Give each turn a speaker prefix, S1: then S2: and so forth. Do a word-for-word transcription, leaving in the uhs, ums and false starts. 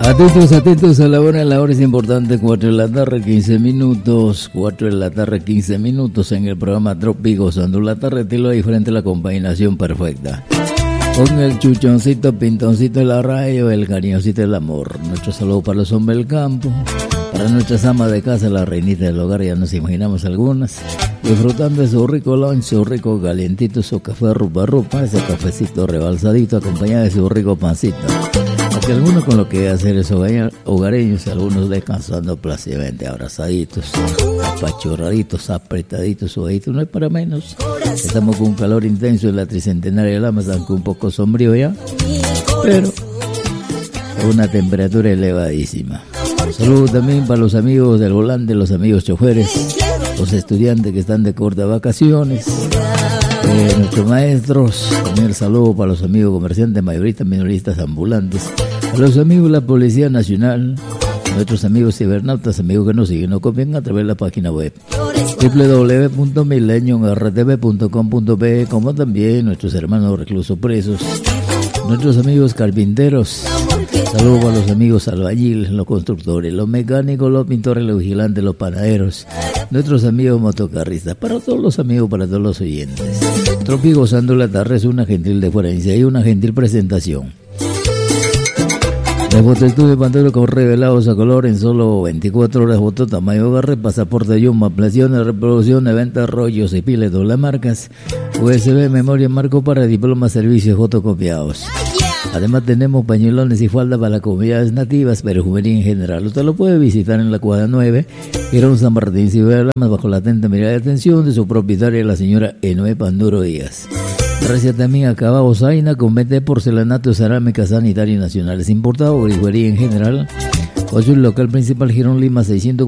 S1: Atentos, atentos a la hora, la hora es importante, cuatro de la tarde, quince minutos, cuatro de la tarde, quince minutos en el programa Trópico Gozando la Tarde, estilo diferente, la combinación perfecta. Con el chuchoncito, pintoncito de la radio, el cariñosito del amor. Nuestro saludo para los hombres del campo, para nuestras amas de casa, la reinita del hogar, ya nos imaginamos algunas, disfrutando de su rico lunch, su rico calientito, su café rupa rupa, ese cafecito rebalsadito, acompañado de su rico pancito. Aquí algunos con lo que hacer es hogareños, algunos descansando plácidamente, abrazaditos, apachurraditos, apretaditos, sudaditos, no es para menos. Estamos con un calor intenso en la tricentenaria de Lamas, aunque un poco sombrío ya, pero una temperatura elevadísima. Saludos también para los amigos del volante, los amigos choferes, los estudiantes que están de cortas vacaciones, eh, nuestros maestros, también el saludo para los amigos comerciantes, mayoristas, minoristas, ambulantes, a los amigos de la Policía Nacional, nuestros amigos cibernautas, amigos que nos siguen, nos copian a través de la página web doble u doble u doble u punto milenio r t v punto com punto p, como también nuestros hermanos reclusos presos, nuestros amigos carpinteros, saludos a los amigos albañiles, los constructores, los mecánicos, los pintores, los vigilantes, los panaderos, nuestros amigos motocarristas, para todos los amigos, para todos los oyentes. Trópico Gozando la Tarde es una gentil deferencia y una gentil presentación. De Fotoestudio Pantero con revelados a color en solo veinticuatro horas, foto, tamaño, agarre, pasaporte, yuma, ampliaciones, reproducción, ventas, rollos y piles, doble marcas, U S B, memoria, marco para diplomas, servicios fotocopiados. Además tenemos pañuelones y falda para las comunidades nativas, pero juvenil en general. Usted lo puede visitar en la cuadra nueve, Girón San Martín, Ciudad bajo la atenta mirada de atención de su propietaria, la señora Enoe Panduro Díaz. Gracias también a Cabao Zaina, con venta de porcelanato, cerámica, sanitario nacionales importado, grifería en general. Con su local principal, Girón Lima seiscientos